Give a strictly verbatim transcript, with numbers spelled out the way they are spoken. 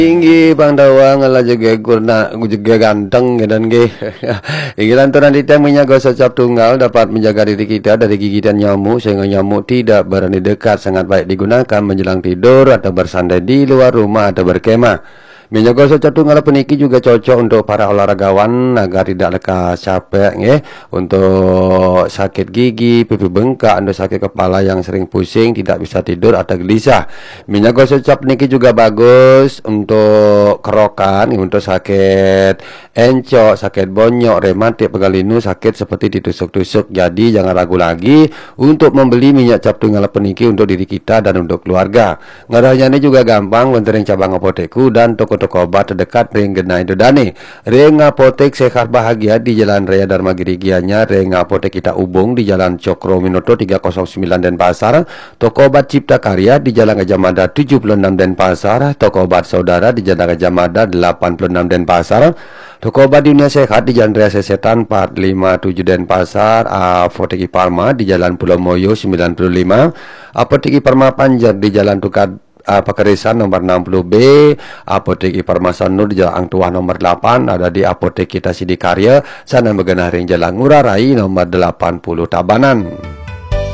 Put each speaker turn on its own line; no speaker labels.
Tinggi Bang Dawang ala juga guna juga ganteng dan ge. Ingin tuh nanti teh minyak gosok cap tunggal dapat menjaga diri kita dari gigitan nyamuk sehingga nyamuk tidak berani dekat. Sangat baik digunakan menjelang tidur atau bersandai di luar rumah atau berkemah. Minyak gosok cap tunggal peniki juga cocok untuk para olahragawan agar tidak lekas capek ya. Untuk sakit gigi, pipi bengkak, untuk sakit kepala yang sering pusing, tidak bisa tidur atau gelisah. Minyak gosok cap peniki juga bagus untuk kerokan, untuk sakit encok, sakit bonyok, rematik, pegal linu, sakit seperti ditusuk-tusuk. Jadi jangan ragu lagi untuk membeli minyak cap tunggal peniki untuk diri kita dan untuk keluarga. Ngarahnya ini juga gampang, wonten cabang apotekku dan toko toko obat terdekat ring genai dodane. Ring apotek sehat bahagia di Jalan Raya Dharma Girigianya. Ring apotek kita Ubung di Jalan Cokro Minoto tiga nol sembilan Denpasar. Toko obat Cipta Karya di Jalan Gajah Mada tujuh puluh enam Denpasar. Toko obat Saudara di Jalan Gajah Mada delapan puluh enam Denpasar. Toko obat Dunia Sehat di Jalan Raya Sesetan empat lima tujuh Denpasar. Apotek Parma di Jalan Pulau Moyo sembilan puluh lima. Apotek Parma Panjer di Jalan Tukar Pakarisan nomor enam puluh B. Apotek Parmasan Nur di Jalan Angtua nomor delapan. Ada di Apotek Kita Sidikarya sana Megenah Ring Jalan Ngurah Rai nomor delapan puluh Tabanan.